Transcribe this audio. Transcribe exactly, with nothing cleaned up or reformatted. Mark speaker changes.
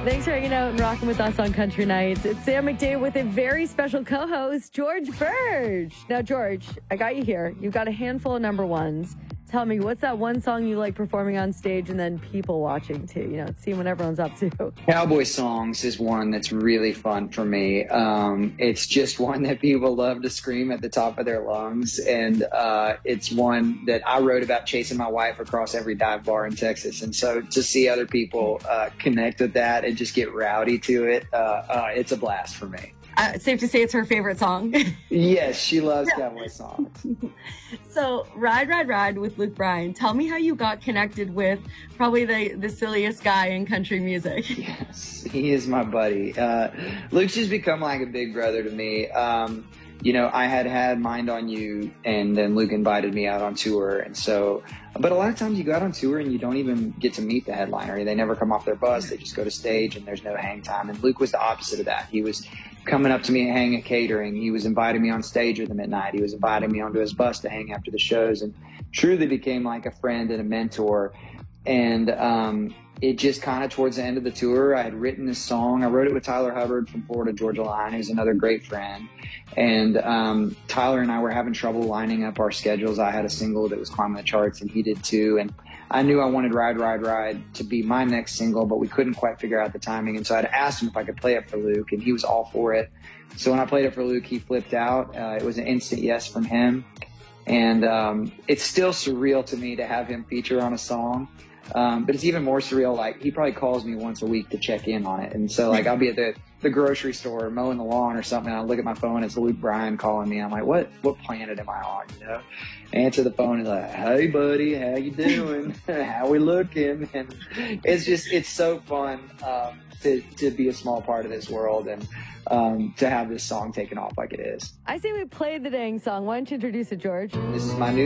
Speaker 1: Thanks for hanging out and rocking with us on Country Nights. It's Sam McDade with a very special co-host, George Burge. Now, George, I got you here. You've got a handful of number ones. Tell me, what's that one song you like performing on stage and then people watching too? You know, seeing what everyone's up to.
Speaker 2: Cowboy Songs is one that's really fun for me. Um, it's just one that people love to scream at the top of their lungs. And uh, it's one that I wrote about chasing my wife across every dive bar in Texas. And so to see other people uh, connect with that and just get rowdy to it, uh, uh, it's a blast for me.
Speaker 1: Uh, it's safe to say it's her favorite song.
Speaker 2: Yes, she loves Cowboy Songs.
Speaker 1: So, Ride, Ride, Ride with Luke Bryan. Tell me how you got connected with probably the, the silliest guy in country music.
Speaker 2: Yes, he is my buddy. Uh, Luke's just become like a big brother to me. Um, you know, I had had Mind on You, and then Luke invited me out on tour. And so, but a lot of times you go out on tour and you don't even get to meet the headliner. They never come off their bus. They just go to stage and there's no hang time. And Luke was the opposite of that. He was coming up to me and hanging at catering. He was inviting me on stage with him at night. He was inviting me onto his bus to hang after the shows, and truly became like a friend and a mentor. And um, it just kind of towards the end of the tour, I had written this song. I wrote it with Tyler Hubbard from Florida Georgia Line, who's another great friend. And um, Tyler and I were having trouble lining up our schedules. I had a single that was climbing the charts, and he did too. And I knew I wanted Ride, Ride, Ride to be my next single, but we couldn't quite figure out the timing. And so I'd asked him if I could play it for Luke, and he was all for it. So when I played it for Luke, he flipped out. Uh, it was an instant yes from him. And um, it's still surreal to me to have him feature on a song. Um, but it's even more surreal. Like, he probably calls me once a week to check in on it. And so, like, I'll be at the, the grocery store mowing the lawn or something, and I look at my phone, it's Luke Bryan calling me. I'm like, what, what planet am I on, you know? Answer the phone and like, hey, buddy, how you doing? How we looking? And it's just, it's so fun um, to, to be a small part of this world and um, to have this song taken off like it is.
Speaker 1: I say we play the dang song. Why don't you introduce it, George?
Speaker 2: This is my new